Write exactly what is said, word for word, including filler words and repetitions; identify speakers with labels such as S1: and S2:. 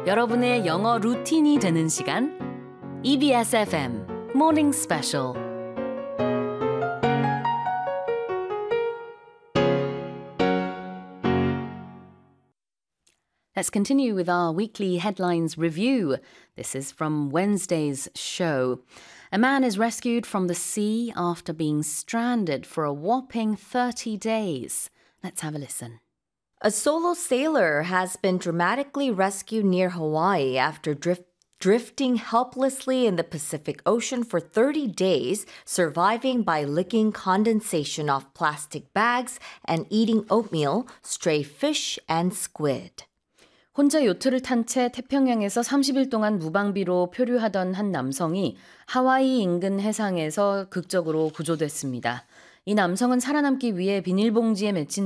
S1: 여러분의 영어 루틴이 되는 시간 이비에스 에프엠 Morning Special. Let's continue with our weekly headlines review. This is from Wednesday's show. A man is rescued from the sea after being stranded for a whopping thirty days. Let's have a listen.
S2: A solo sailor has been dramatically rescued near Hawaii after drift drifting helplessly in the Pacific Ocean for thirty days, surviving by licking condensation off plastic bags and eating oatmeal, stray fish, and squid.
S1: 혼자 요트를 탄 채 태평양에서 삼십 일 동안 무방비로 표류하던 한 남성이 하와이 인근 해상에서 극적으로 구조됐습니다. 이 남성은 살아남기 위해 비닐봉지에 맺힌